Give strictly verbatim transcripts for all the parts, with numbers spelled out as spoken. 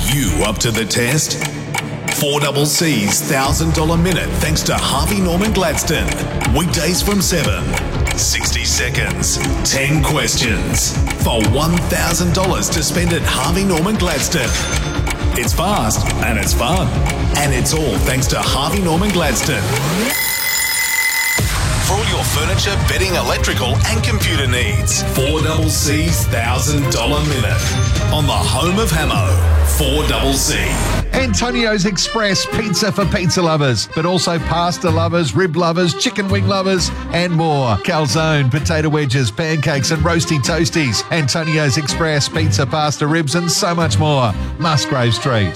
you up to the test? four C C's one thousand dollars Minute thanks to Harvey Norman Gladstone. Weekdays from seven. sixty seconds. ten questions. For one thousand dollars to spend at Harvey Norman Gladstone. It's fast and it's fun. And it's all thanks to Harvey Norman Gladstone. For all your furniture, bedding, electrical and computer needs. four C C's one thousand dollars Minute. On the home of Hamo. four C C. Antonio's Express pizza for pizza lovers, but also pasta lovers, rib lovers, chicken wing lovers, and more. Calzone, potato wedges, pancakes, and roasty toasties. Antonio's Express pizza, pasta, ribs, and so much more. Musgrave Street.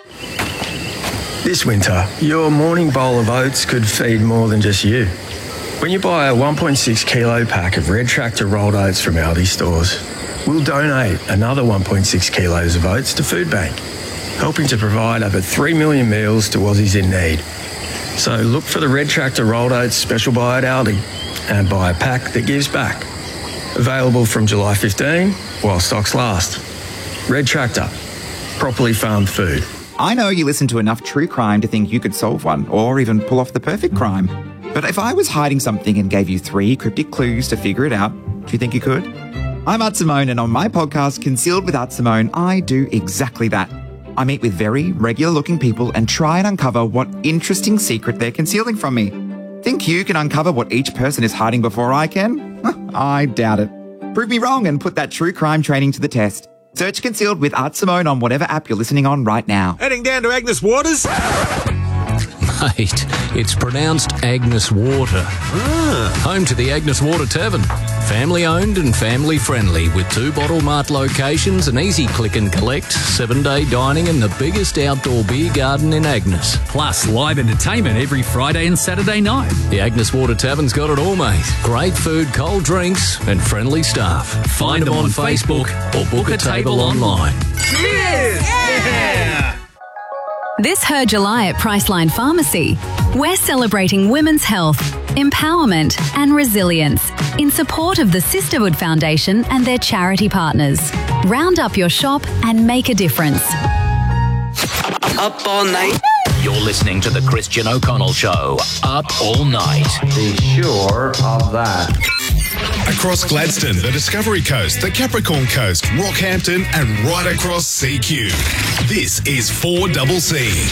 This winter, your morning bowl of oats could feed more than just you. When you buy a one point six kilo pack of Red Tractor rolled oats from Aldi stores, we'll donate another one point six kilos of oats to Food Bank, helping to provide over three million meals to Aussies in need. So look for the Red Tractor rolled oats special buy at Aldi and buy a pack that gives back. Available from July fifteenth while stocks last. Red Tractor, properly farmed food. I know you listen to enough true crime to think you could solve one or even pull off the perfect crime. But if I was hiding something and gave you three cryptic clues to figure it out, do you think you could? I'm Art Simone, and on my podcast, Concealed with Art Simone, I do exactly that. I meet with very regular-looking people and try and uncover what interesting secret they're concealing from me. Think you can uncover what each person is hiding before I can? I doubt it. Prove me wrong and put that true crime training to the test. Search Concealed with Art Simone on whatever app you're listening on right now. Heading down to Agnes Waters? Mate, it's pronounced Agnes Water. Ah. Home to the Agnes Water Tavern. Family owned and family friendly with two bottle mart locations, an easy click and collect, seven day dining and the biggest outdoor beer garden in Agnes. Plus live entertainment every Friday and Saturday night. The Agnes Water Tavern's got it all, mate. Great food, cold drinks and friendly staff. Find, Find them on, on Facebook, Facebook or book a table online. Cheers! Yeah! This Her July at Priceline Pharmacy, we're celebrating women's health, empowerment and resilience in support of the Sisterhood Foundation and their charity partners. Round up your shop and make a difference. Up all night. You're listening to The Christian O'Connell Show. Up all night. Be sure of that. Across Gladstone, the Discovery Coast, the Capricorn Coast, Rockhampton, and right across C Q. This is four C C.